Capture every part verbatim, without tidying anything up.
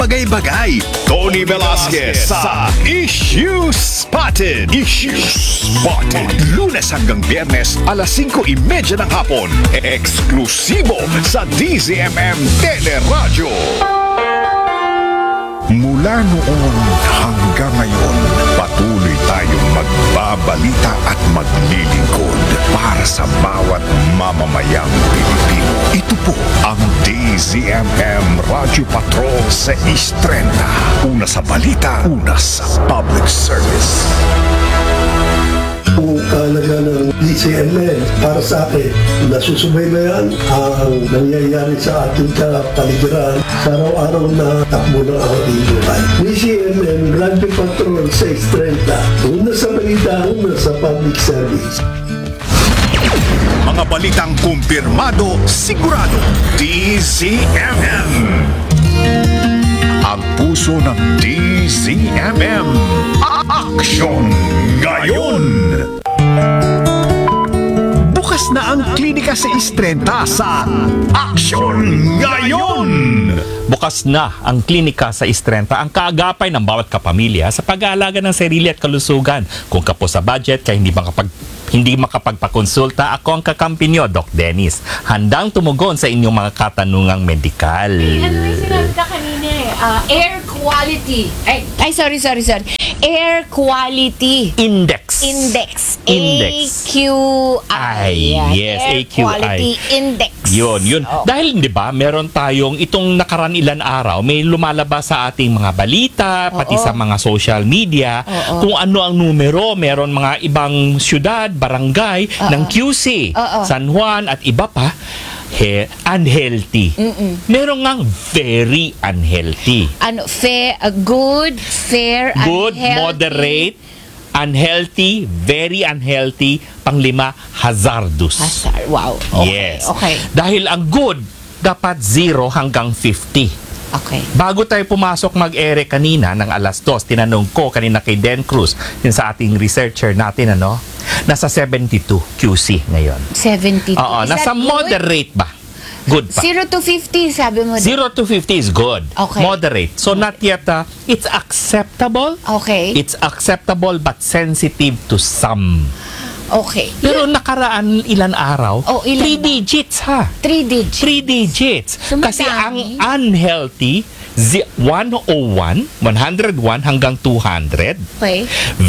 bagay-bagay. Tony Velasquez sa Issue Spotted. Issue Spotted. Lunes hanggang Biyernes, alas singko trenta ng hapon. Eksklusibo sa D Z M M Teleradyo. Mula noon hanggang ngayon, patuloy tayong magbabalita at maglilingkod para sa bawat mamamayang Pilipino. Ito po ang D Z M M Radio Patrol sa East trenta. Una sa balita, una sa public service. Ang kahalaga ng D Z M M para sa akin, nasusubaybayan ang nangyayari sa ating kapaligiran sa araw-araw na takbo ng ating buhay. D Z M M Radio Patrol sa East trenta. Una sa balita, una sa public service. Mga balitang kumpirmado, sigurado. D Z M M. Ang puso ng D Z M M. Aksyon ngayon! Bukas na ang klinika sa East trenta sa Aksyon ngayon! Bukas na ang klinika sa East trenta, ang kaagapay ng bawat kapamilya sa pag-aalaga ng sarili at kalusugan. Kung kapo sa budget, kaya hindi makapag hindi makapagpakonsulta, ako ang kakampi nyo, Doc Dennis. Handang tumugon sa inyong mga katanungang medikal. Ay, ano yung sinabi ka kanina eh? Uh, air quality. Ay, ay, sorry, sorry, sorry. Air quality Index. Index. Index. A Q I. Ay, yes, Air A Q I. Quality Index. Yun, yun. Oh. Dahil, di ba, meron tayong itong nakaraan ilan araw, may lumalabas sa ating mga balita, pati Oo. sa mga social media, Oo. kung ano ang numero. Meron mga ibang syudad, barangay, Oo. ng Q C, Oo. San Juan, at iba pa, he, unhealthy. Mm-mm. Meron ngang very unhealthy. Ano, fair, uh, good, fair, Good, unhealthy. moderate, unhealthy, very unhealthy, panglima, hazardous. Hazard. Wow. Okay. Yes. Okay. Dahil ang good, dapat zero hanggang fifty. Okay. Bago tayo pumasok mag-ere kanina ng alas dos, tinanong ko kanina kay Den Cruz, yun sa ating researcher natin, ano, nasa seventy-two Q C ngayon. seventy-two. Oo, Is nasa that good? moderate ba? Good pa. zero to fifty, sabi mo. zero to fifty is good. Okay. Moderate. So not yet, uh, it's acceptable. Okay. It's acceptable but sensitive to some. Okay. Pero nakaraan ilan araw, Oh, ilan three ba? digits ha. Three digits. Three digits. So, Kasi madami. ang unhealthy, zi- one oh one, one oh one hanggang two hundred. Okay.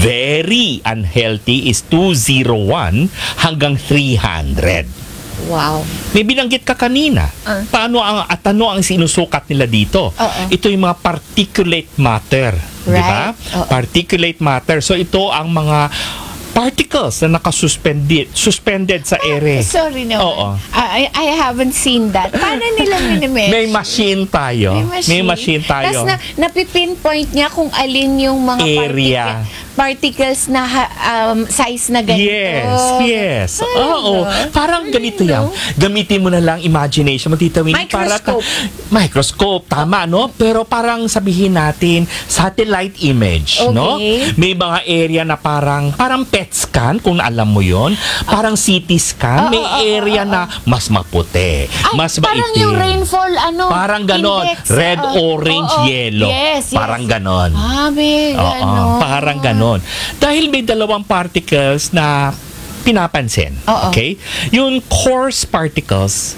Very unhealthy is two oh one hanggang three hundred. Wow. May binanggit ka kanina. Ah. Paano ang at ano ang sinusukat nila dito? Oo. Ito yung mga particulate matter, di ba? Right. Oo. Particulate matter. So ito ang mga particles na nakasuspended suspended sa ere. Sorry naman. Oo. I, I haven't seen that. Paano nila minimeasure? May machine tayo. May machine, tayo. Tapos na, napipinpoint niya kung alin yung mga Area. particle- particles na ha- um, size na ganito. Yes, yes. Ay, Oo. no? Parang Ay, ganito no? yan. Gamitin mo na lang imagination mo, Tita Winnie. Para ka- Microscope. microscope, tama, no? Pero parang sabihin natin, satellite image, no? Okay. May mga area na parang, parang P E T scan, kung alam mo yon. Parang C T scan. Oo, May oo, area oo, na mas maputi, Ay, mas parang maitim. yung rainfall, ano? Parang ganon. index, Red, oo. orange, Oo. yellow. Yes, yes. Parang ganon. Ah, may Oo, ganon. parang ganon. Dahil may dalawang particles na pinapansin. Oo. Okay? Yung coarse particles,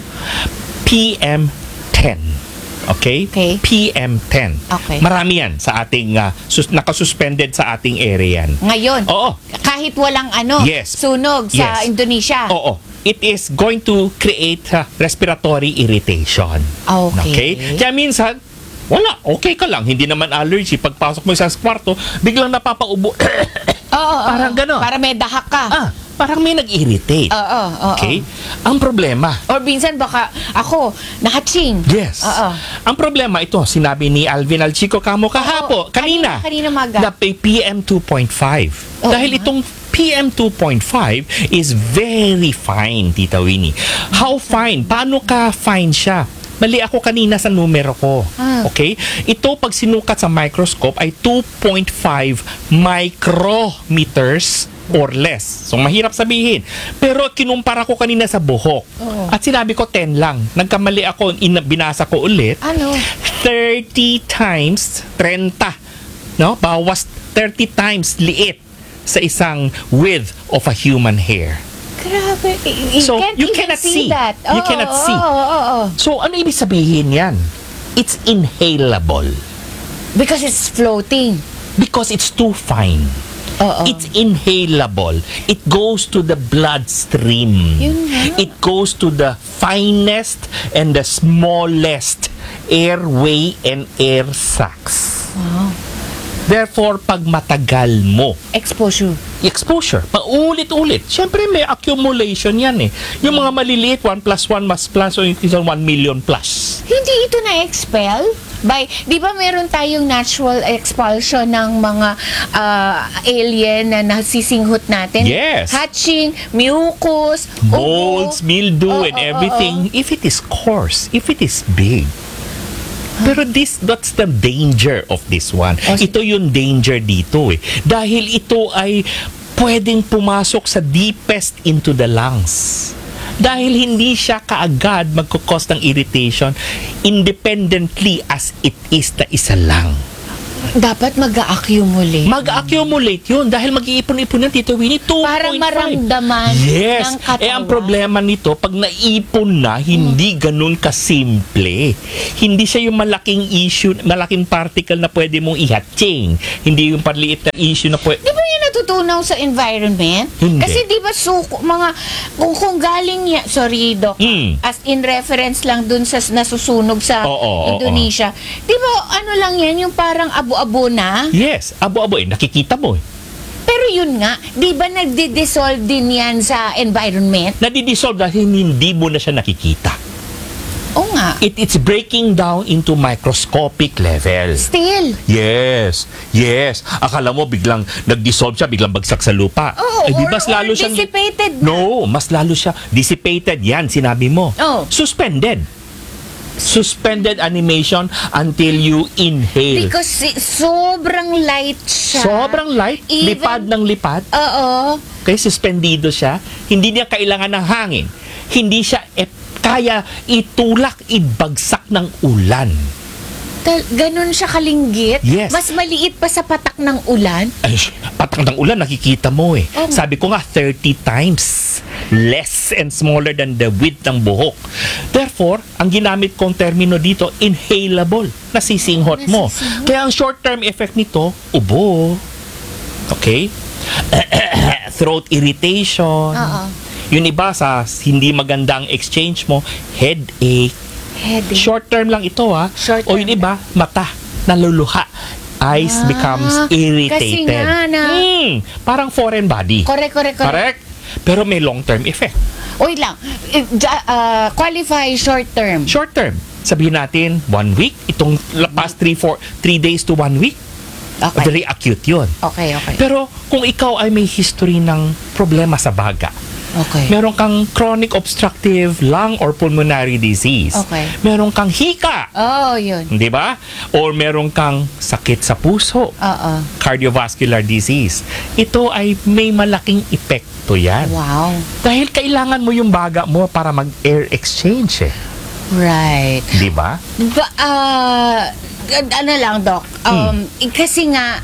P M ten. Okay? Okay. P M ten. Okay. Marami yan sa ating, uh, sus- nakasuspended sa ating area yan. Ngayon, Oo. kahit walang ano, Yes. sunog sa Yes. Indonesia. Oo. It is going to create uh, respiratory irritation. Okay. Kaya minsan, wala, okay ka lang. Hindi naman allergy. Pagpasok mo sa kwarto, biglang napapaubo. Oo, oo. Parang ganon. Para may dahak ka. ah, parang may nag-irritate. Oo, oo. Okay? Ang problema, Or minsan baka ako, nakaching. yes. Oo. Ang problema, ito, sinabi ni Alvin Alchico Camo kahapo, Oo, kanina. kanina- kanina maga. Na P M two point five. Oo Dahil nga. itong P M two point five is very fine, Tita Winnie. How fine? Paano ka fine siya? Mali ako kanina sa numero ko. Ah. Okay? Ito, pag sinukat sa microscope, ay two point five micrometers or less. So, mahirap sabihin. Pero kinumpara ko kanina sa buhok. Oo. At sinabi ko ten lang. Nagkamali ako, in, binasa ko ulit. Ano? thirty times, thirty. No? Bawas thirty times liit sa isang width of a human hair. Grabe. You So, can't you even cannot see see. that. You Oo, cannot oo, see. Oo, oo, oo. So, ano ibig sabihin yan? It's inhalable. Because it's floating. Because it's too fine. Oo. It's inhalable. It goes to the bloodstream. Yun nga. It goes to the finest and the smallest airway and air sacs. Wow. Therefore, pag matagal mo, Exposure. exposure, paulit-ulit, syempre may accumulation yan eh. Yung mga maliliit, one plus one mas plus, o yung one million plus. Hindi ito na-expel? By, di ba meron tayong natural expulsion ng mga ah, alien na nasisinghot natin? Yes. Hatching, mucus, Molds, ubo. mildew, Oo, and oo, everything, if it is coarse, if it is big. Pero this, that's the danger of this one. Oh, Ito yung danger dito eh. Dahil ito ay pwedeng pumasok sa deepest into the lungs. Dahil hindi siya kaagad magkukos ng irritation independently as it is na isa lang. Dapat mag-accumulate. Mag-accumulate yun dahil mag-iipon-ipon ng Tito Winnie, two point five. Para maramdaman Yes. ng katawan. Eh, ang problema nito, pag naipon na, hindi ganun kasimple. Hindi siya yung malaking issue, malaking particle na pwede mong ihatching. Hindi yung parliit na issue na pwede... Di ba yun natutunaw sa environment? Hindi. Kasi di ba suko, mga, kung, kung galing niya, sorry Doc, Mm. as in reference lang dun sa nasusunog sa Oo, oo, Indonesia. Di ba ano lang yan, yung parang abo-abo na? Yes, abo-abo eh, nakikita mo eh. Pero yun nga, di ba nagdi-dissolve din yan sa environment? Nadidissolve dahil hindi mo na siya nakikita. Oo nga. It, it's breaking down into microscopic level. Still. Yes, yes. Akala mo biglang nag-dissolve siya, biglang bagsak sa lupa. Oo, Eh, di or- mas lalo or siyang... dissipated na. No, mas lalo siya. Dissipated, yan, sinabi mo. Oh. Suspended. Suspended animation until you inhale. Because si- sobrang light siya. Sobrang light, Even- lipad ng lipad. Oo. Okay, suspendido siya. Hindi niya kailangan ng hangin. Hindi siya eh, kaya itulak, ibagsak ng ulan. Tal- ganun siya kalinggit. Yes. Mas maliit pa sa patak ng ulan. Ay, patang ng ulan, nakikita mo eh. Oh. Sabi ko nga, thirty times less and smaller than the width ng buhok. Therefore, ang ginamit kong termino dito, inhalable. Nasisinghot mo. Nasisinghot. Kaya ang short-term effect nito, ubo. Okay? Throat irritation. Oo. Yung iba sa hindi magandang exchange mo, headache. Headache. Short term lang ito ha. Short O yung term iba, mata, naluluha. Eyes Ah, becomes kasi irritated. nga na- Hmm, parang foreign body. Correct, correct, correct. Correct? Pero may long term effect. Wait lang. Eh, ja- ah, qualify short term. Short term, sabihin natin one week, itong la- past three, four, three days to one week, Okay. very acute yun. Okay, okay. Pero kung ikaw ay may history ng problema sa baga, Okay. meron kang chronic obstructive lung or pulmonary disease, Okay. meron kang hika, Oh, yun. di ba? Or meron kang sakit sa puso, Oo. cardiovascular disease. Ito ay may malaking epekto yan. Wow. Dahil kailangan mo yung baga mo para mag-air exchange eh. Right. Di ba? Ba, ah, ano lang, Doc. Um, eh, Kasi nga,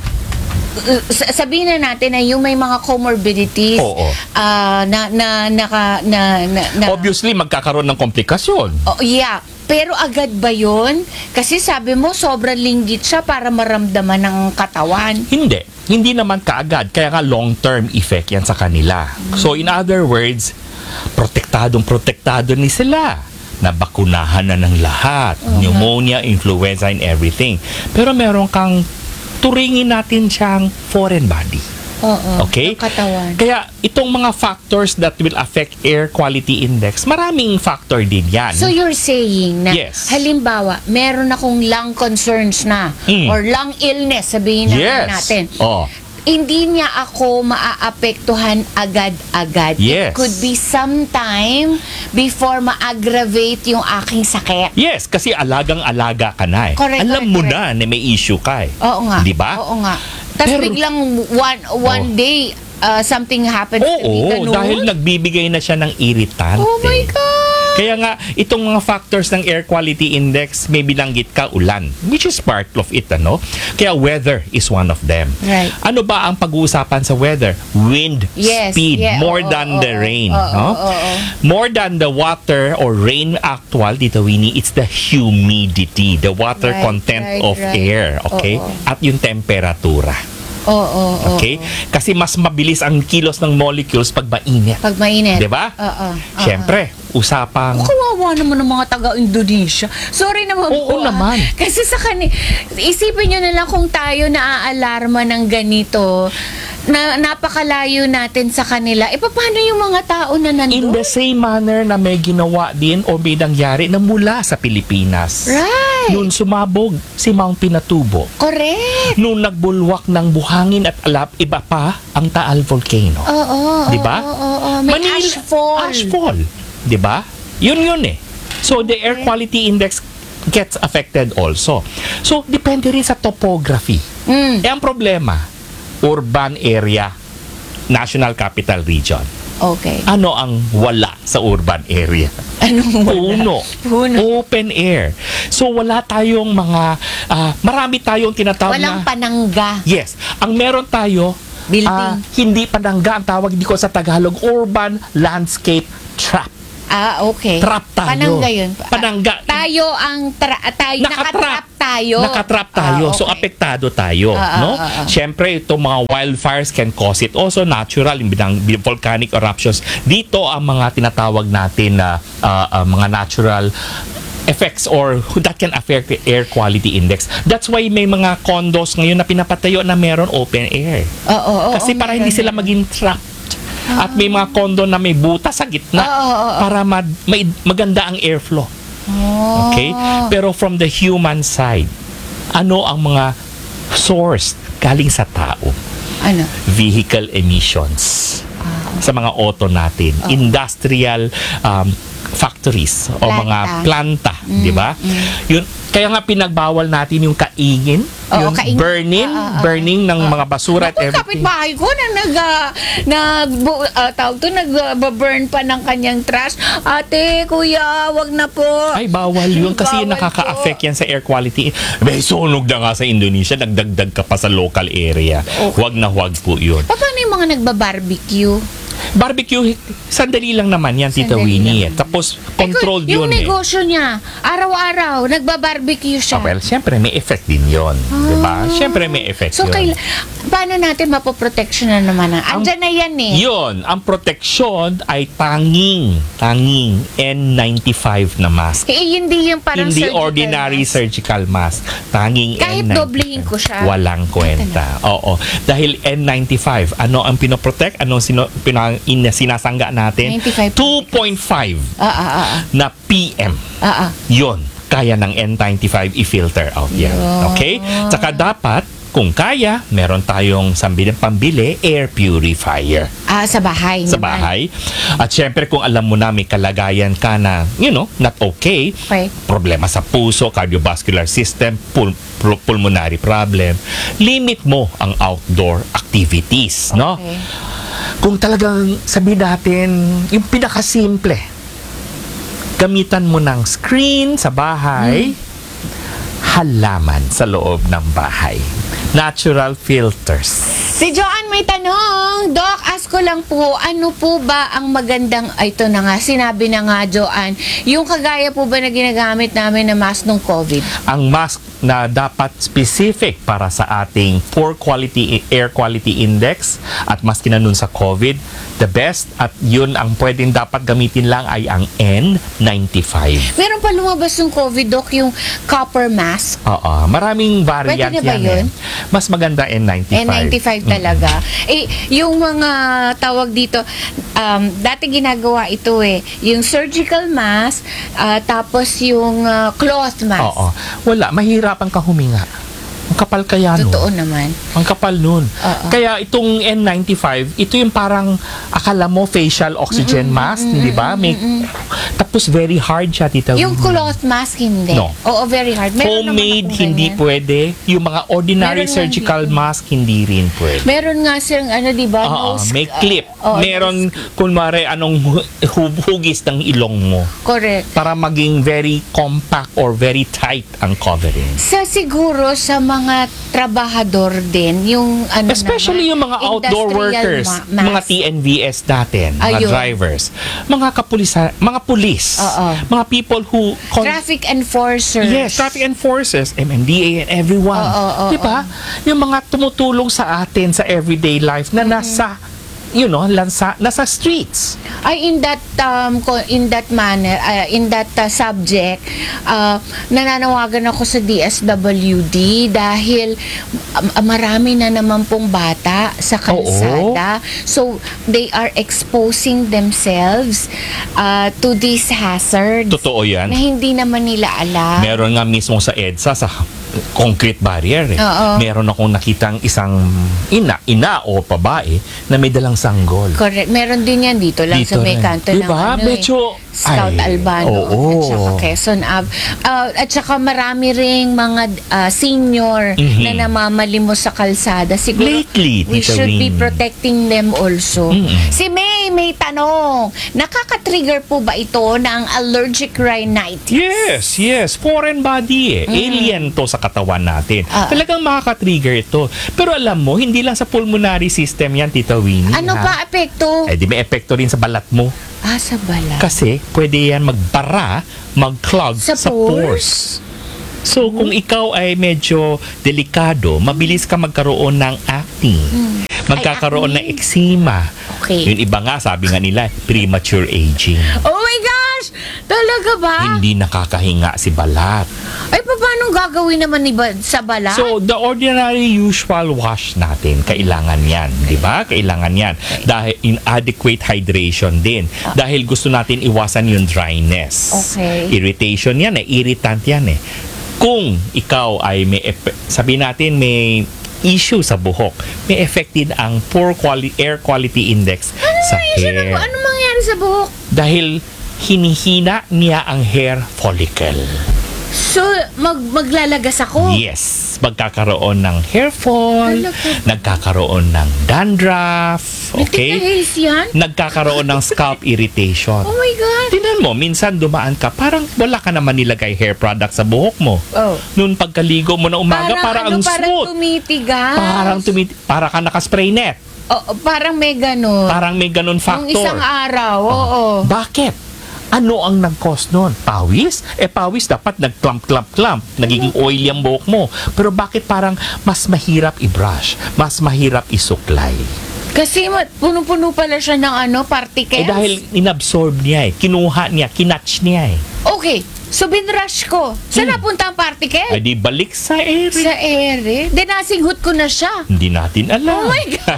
uh, sa- sabihin na natin na yung may mga comorbidities Oo. ah, na, na, naka, na, na, na, Obviously, magkakaroon ng komplikasyon. Oh, yeah. Pero agad ba yun? Kasi sabi mo, sobrang linggit siya para maramdaman ng katawan. Hindi. Hindi naman kaagad. Kaya nga long-term effect yan sa kanila. So in other words, protektadong protektado ni sila. Nabakunahan na ng lahat. Pneumonia, influenza, and everything. Pero meron kang turingin natin siyang foreign body. Oo. Okay? Ng katawan. Kaya itong mga factors that will affect air quality index, maraming factor din yan. So you're saying na Yes. halimbawa, meron akong lung concerns na Mm. or lung illness, sabihin na Yes. natin. Oh. Hindi niya ako maaapektuhan agad-agad. Yes. It could be sometime before ma-aggravate yung aking sakit. Yes, kasi alagang-alaga ka na eh. Correct, Alam correct, mo correct. na na may issue ka eh. Oo nga. Di ba? Oo nga. Tapos Pero- biglang one, one Oh. day, uh, something happens to be Oo, ganun? dahil nagbibigay na siya ng irritante. Oh my God! Kaya nga, itong mga factors ng air quality index, may binanggit ka ulan, which is part of it, ano? Kaya weather is one of them. Right. Ano ba ang pag-uusapan sa weather? Wind Yes, speed, yeah, more oo, than oo, the oo, rain. oo, no? oo, oo. More than the water or rain actual, Tita Winnie, it's the humidity, the water Right, content right, of right. air, okay? Oo. At yung temperatura. Oo, oo, oo. Okay? Kasi mas mabilis ang kilos ng molecules pag mainit. Pag mainit. Di ba? Oo. oo. Siyempre, usapang... Kawawa naman ng mga taga-Indonesia. Sorry naman Oo po. ah. naman. Kasi sa kani isipin nyo na lang kung tayo naaalarma ng ganito, na napakalayo natin sa kanila. E paano yung mga tao na In nandun? the same manner na may ginawa din o may nangyari na mula sa Pilipinas. Right. Noon sumabog si Mount Pinatubo. Correct. Noon nagbulwak ng buhangin at alap, iba pa ang Taal Volcano. Oo. Di ba? Oo, oo, oo. May Manila- ashfall. Ashfall. Di ba? Yun yun eh. So the air quality index gets affected also. So depende rin sa topography. Mm. Eh ang problema, urban area, National Capital Region. Okay. Ano ang wala sa urban area? Anong wala? Puno. Puno. Open air. So wala tayong mga, ah, marami tayong tinatawag Walang na... panangga. Yes. Ang meron tayo, Building. ah, hindi panangga ang tawag dito sa Tagalog, urban landscape trap. Ah, okay. Trap tayo. Panangga yun. Panangga. Tayo ang tra- tayo, Nakatrap. nakatrap tayo. Nakatrap tayo. Ah, So, okay. apektado tayo. Ah, ah, no? ah, ah. Siyempre, itong mga wildfires can cause it. Also, natural, yung binang- volcanic eruptions. Dito ang mga tinatawag natin na ah, ah, mga natural effects or that can affect the air quality index. That's why may mga condos ngayon na pinapatayo na meron open air. Oo, oo, oo, Kasi para hindi meron, sila meron. maging trapped. At may mga condo na may butas sa gitna Oo, oo, oo. para ma- may, maganda ang airflow. Oh. Okay? Pero from the human side, ano ang mga source galing sa tao? Ano? Vehicle emissions. Sa mga auto natin. Industrial um, factories o Planta. mga planta, di ba? Yun, kaya nga pinagbawal natin yung kaingin, Oo, yung kaingin. burning, Ah, ah, ah. burning ng mga basura at Ako, everything. kapitbahay ko na nag, uh, nag uh, tawag to, nag-burn pa ng kanyang trash. Ate, kuya, wag na po. Ay, bawal yun kasi Bawal nakaka-affect yan sa air quality. May sunog na nga sa Indonesia, nagdagdag ka pa sa local area. Huwag na huwag po yun. Pa- Paano yung mga nagba-barbecue? Barbecue, sandali lang naman yan, Tita Sandali Winnie. lang. Eh. Tapos, controlled yung yun eh. negosyo niya, araw-araw, nagba-barbecue siya. Ah, well, siyempre may effect din yun. Diba? Siyempre may effect So, yun. kaila- paano natin mapoprotection na naman? Ang, andyan na yan eh. Yun, ang protection ay tanging, tanging N ninety-five na mask. Eh, hindi yung parang Hindi surgical ordinary mask. surgical mask. Tanging Kahit N ninety-five. doblehin ko siya. Walang kwenta. Oo. Dahil N ninety-five, ano ang pinoprotect? Ano sino, pina, in, sinasangga natin? ninety-five. two point five Ah, ah, ah, ah. na P M. ah, ah. Yun. Kaya ng N ninety-five i-filter out yan. Yun. Okay? Tsaka dapat, kung kaya, meron tayong sambili, pambili, air purifier Ah, sa bahay sa naman. bahay. At syempre kung alam mo na may kalagayan ka na, you know, not okay, Okay. problema sa puso, cardiovascular system, pul- pul- pulmonary problem, limit mo ang outdoor activities, no? Okay. Kung talagang sabihin natin, yung pinakasimple, gamitan mo ng screen sa bahay, halaman sa loob ng bahay. Natural filters. Si Joanne may tanong. Doc, ask ko lang po, ano po ba ang magandang, ay, ito na nga, sinabi na nga Joanne, yung kagaya po ba na ginagamit namin na mask nung COVID? Ang mask na dapat specific para sa ating poor quality air quality index at maski na nun sa COVID, the best at yun ang pwedeng dapat gamitin lang ay ang N ninety-five. Meron pa lumabas yung COVID, Doc, yung copper mask. Oo, maraming variant Pwede na ba yan. yun? Eh. Mas maganda N ninety-five. N ninety-five talaga. Eh, yung mga tawag dito, um, dati ginagawa ito eh, yung surgical mask, ah, tapos yung ah, cloth mask. Oo. Wala, mahirapan kang huminga. Ang kapal kaya nun. Totoo naman. Ang kapal nun. Oo. Kaya itong N ninety-five, ito yung parang akala mo facial oxygen mask, di ba? May, tapos very hard siya, Tita Yung Winnie. cloth mask, hindi. No. Oo, very hard. Meron naman Homemade, akong hindi ganyan. pwede. Yung mga ordinary Meron nga surgical dito. mask, hindi rin pwede. Meron nga silang ano, di ba? Oo, Nose- may clip. Oo, Meron, kunwari, anong hu- hu- hugis ng ilong mo correct. para maging very compact or very tight ang covering. Sa siguro sa mga trabahador din, yung ano Especially naman, yung mga outdoor industrial workers, ma- mga mask. T N V S natin, mga Ayun. drivers, mga kapulisan, mga pulis, Oo. mga people who... con- Traffic enforcers. Yes, traffic enforcers, M M D A and everyone. Oo, oo, Di ba? Yung mga tumutulong sa atin sa everyday life na nasa, you know, lansa, nasa streets. Ay, in that um, co- in that manner, uh, in that uh, subject, uh, nananawagan ako sa D S W D dahil um, marami na naman pong bata sa kalsada. So, they are exposing themselves uh, to these hazards Totoo yan. na hindi naman nila alam. Meron nga mismo sa EDSA, sa concrete barrier eh. Oo. Meron akong nakitang isang ina, ina o babae na may dalang sanggol. Correct. Meron din yan dito lang Dito sa may rin. kanto ng Diba? ano Medyo- eh, Scout ay, Albano oo. at saka Quezon Ave. Uh, at saka marami ring mga uh, senior Mhm. na namamalimos sa kalsada. Siguro Lately, we Tita should be Winnie. protecting them also. Mm-mm. Si May, may tanong. Nakaka-trigger po ba ito ng allergic rhinitis? Yes, yes. Foreign body eh. Alien to sa katawan natin. Ah. Talagang makaka-trigger ito. Pero alam mo, hindi lang sa pulmonary system yan, Tita Winnie. Ano ha? pa epekto? Eh, di may epekto rin sa balat mo. Ah, sa bala. Kasi pwede yan magbara, mag-clog Sa sa, pores. So, kung ikaw ay medyo delikado, mabilis ka magkaroon ng acne. Magkakaroon Ay, ng eczema. Okay. Yung iba nga, sabi nga nila, premature aging. Oh my gosh! Talaga ba? Hindi nakakahinga si balat. Ay, paano gagawin naman ni ba- sa bala? So, the ordinary usual wash natin, kailangan yan. Di ba? Kailangan yan. Dahil inadequate hydration din. Dahil gusto natin iwasan yung dryness. Okay. Irritation yan eh. Irritant yan eh. Kung ikaw ay may, epe- sabi natin may issue sa buhok, may effect din ang poor quality, air quality index sa hair. Ano mangyari sa buhok? Dahil hinihina niya ang hair follicle. So, mag maglalagas ako? Yes, magkakaroon ng hair fall, Talaga? nagkakaroon ng dandruff, okay? Nagtitahis yan? Nagkakaroon ng scalp irritation. Oh my God! Tingnan mo, minsan dumaan ka, parang wala ka naman nilagay hair product sa buhok mo. Oh. Noon pagkaligo mo na umaga, parang, ano, ang parang smooth. tumitigas. Parang tumit para ka naka-spray net. Oh, parang may ganun. Parang may ganun Nung factor. isang araw, oo. Bakit? Ano ang nag-cause nun? Pawis? Eh, pawis dapat nag-clump-clump-clump. Nagiging oily ang buhok mo. Pero bakit parang mas mahirap i-brush? Mas mahirap isuklay? Kasi ma- puno-puno pala siya ng ano, particles. Eh, dahil inabsorb niya eh. Kinuha niya, kinatch niya eh. Okay, so binrush ko. Saan Hmm. napunta ang particle? Ay di balik sa ere. Sa ere. Then nasinghot ko na siya. Hindi natin alam. Oh my God!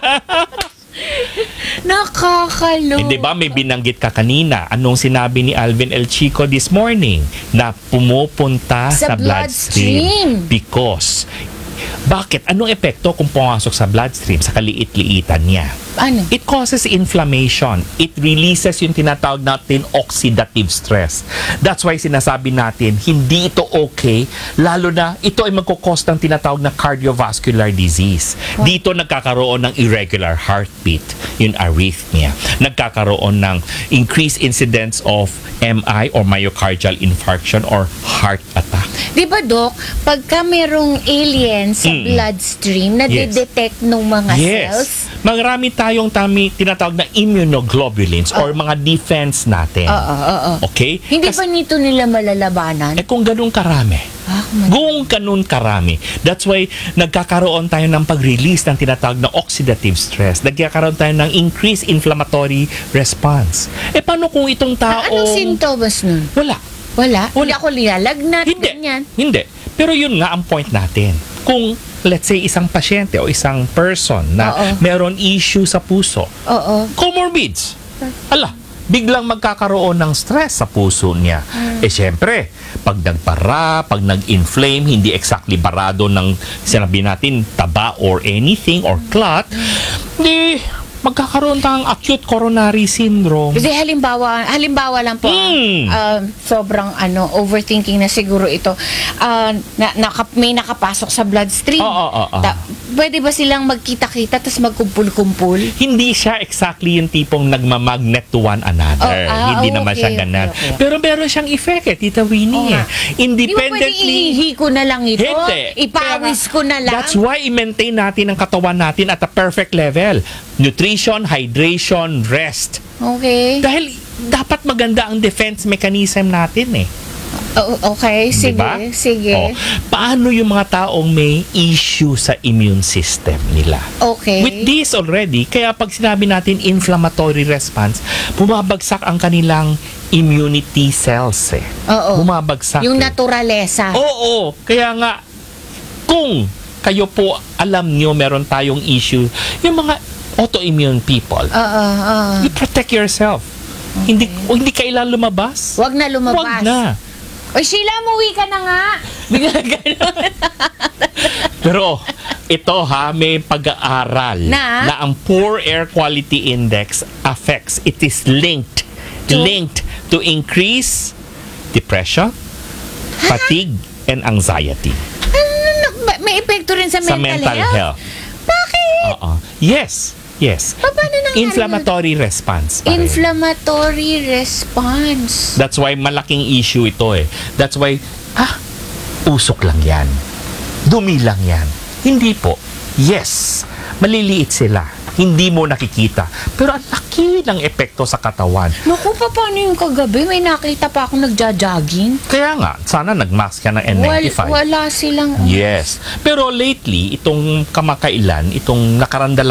Nakakalo. Eh, di ba may binanggit ka kanina? Anong sinabi ni Alvin El Chico this morning? Na pumupunta Sa sa, bloodstream. bloodstream. Because, bakit? Anong epekto kung pumasok sa bloodstream? Sa kaliit-liitan niya. Ano? It causes inflammation. It releases yung tinatawag natin oxidative stress. That's why sinasabi natin, hindi ito okay, lalo na ito ay magkukos ng tinatawag na cardiovascular disease. Dito nagkakaroon ng irregular heartbeat, yung arrhythmia. Nagkakaroon ng increased incidence of M I or myocardial infarction or heart attack. Di ba, Dok, pagka merong alien sa Mm. bloodstream, na Yes. detect ng mga cells? Yes. Marami tayong tami, tinatawag na immunoglobulins or mga defense natin. Oo, oo, oo. Okay? Hindi Kasi- ba nito nila malalabanan? Eh kung ganun karami, Ah, man- kung ganun karami, that's why nagkakaroon tayo ng pag-release ng tinatawag na oxidative stress. Nagkakaroon tayo ng increased inflammatory response. Eh paano kung itong Ah, tao... anong sintomas nun? Wala. Wala? Wala. Hindi ako nilalagnat, Hindi. ganyan. Hindi. Pero yun nga ang point natin. Kung let's say isang pasyente o isang person na Oo. meron issue sa puso, Oo. comorbids. Ala, biglang magkakaroon ng stress sa puso niya. Eh syempre, pag nagpara, pag nag-inflame, hindi exactly barado ng sinabi natin taba or anything or clot, di magkakaroon ng acute coronary syndrome. Kasi halimbawa, halimbawa lang po, Mm. ah, sobrang ano, overthinking na siguro ito. Ah, na, naka, may nakapasok sa bloodstream. Oo, oo, oo. Ta- pwede ba silang magkita-kita tapos magkumpul-kumpul? Hindi siya exactly yung tipong nagmamagnet to one another. Oh, ah, Hindi okay, naman siya okay, ganun. okay. Pero meron siyang effect eh, Tita Winnie. Oo nga. eh. Di ba pwede Independently. iihi ko na lang ito? Hindi. Ipawis Kaya nga, ko na lang? That's why i-maintain natin ang katawan natin at a perfect level. Nutrition, hydration, rest. Okay. Dahil dapat maganda ang defense mechanism natin eh. O- okay, sige, Diba? sige. Oh, paano yung mga taong may issue sa immune system nila? Okay. With this already, kaya pag sinabi natin inflammatory response, bumabagsak ang kanilang immunity cells eh. Oo. Bumabagsak. Yung eh. naturalesa. Oo, kaya nga, kung kayo po alam nyo meron tayong issue, yung mga autoimmune people, Oo, oo. you protect yourself. Hindi o hindi kailan lumabas. Wag na lumabas. Wag na. O Sheila, muwi ka na nga. Bigla ganun. Pero ito ha, may pag-aaral Na? ang poor air quality index affects, it is linked, To? linked to increase depression, fatigue, and anxiety Ano, ba- may epekto rin sa, sa mental, mental health? health. Bakit? Oo. Yes, yes. Pa- paano nangyari yun? Inflammatory response. pa rin. Inflammatory response. That's why malaking issue ito eh. That's why, ah, usok lang yan. Dumi lang yan. Hindi po. Yes, maliliit sila. Hindi mo nakikita. Pero ang laki ng epekto sa katawan. Naku, pa, paano yung kagabi? May nakita pa akong nagja-jogging. Kaya nga, sana nag-mask ka ng N Wal, ninety-five. wala silang... Yes. Pero lately, itong kamakailan, itong nakarandala